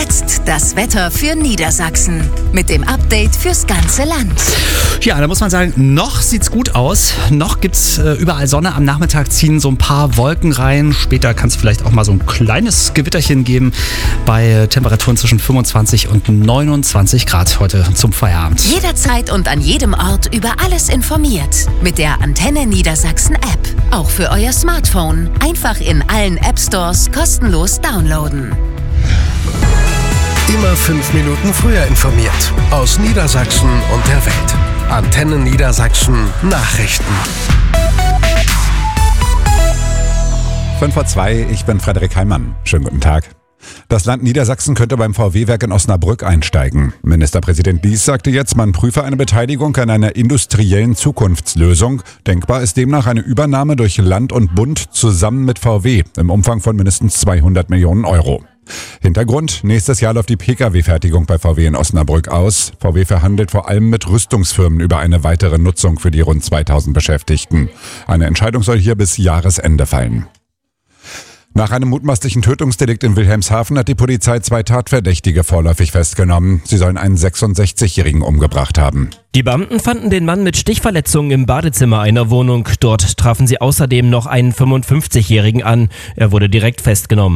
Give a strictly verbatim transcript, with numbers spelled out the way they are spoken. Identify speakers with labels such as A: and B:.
A: Jetzt das Wetter für Niedersachsen mit dem Update fürs ganze Land.
B: Ja, da muss man sagen, noch sieht's gut aus. Noch gibt's äh, überall Sonne. Am Nachmittag ziehen so ein paar Wolken rein. Später kann es vielleicht auch mal so ein kleines Gewitterchen geben bei äh, Temperaturen zwischen fünfundzwanzig und neunundzwanzig Grad heute zum Feierabend.
A: Jederzeit und an jedem Ort über alles informiert. Mit der Antenne Niedersachsen App. Auch für euer Smartphone. Einfach in allen App Stores kostenlos downloaden.
C: Immer fünf Minuten früher informiert. Aus Niedersachsen und der Welt. Antenne Niedersachsen Nachrichten.
D: fünf vor zwei, ich bin Frederik Heimann. Schönen guten Tag. Das Land Niedersachsen könnte beim V W-Werk in Osnabrück einsteigen. Ministerpräsident Lies sagte jetzt, man prüfe eine Beteiligung an einer industriellen Zukunftslösung. Denkbar ist demnach eine Übernahme durch Land und Bund zusammen mit V W im Umfang von mindestens zweihundert Millionen Euro. Hintergrund: Nächstes Jahr läuft die Pkw-Fertigung bei V W in Osnabrück aus. V W verhandelt vor allem mit Rüstungsfirmen über eine weitere Nutzung für die rund zweitausend Beschäftigten. Eine Entscheidung soll hier bis Jahresende fallen. Nach einem mutmaßlichen Tötungsdelikt in Wilhelmshaven hat die Polizei zwei Tatverdächtige vorläufig festgenommen. Sie sollen einen sechsundsechzigjährigen umgebracht haben.
E: Die Beamten fanden den Mann mit Stichverletzungen im Badezimmer einer Wohnung. Dort trafen sie außerdem noch einen fünfundfünfzigjährigen an. Er wurde direkt festgenommen.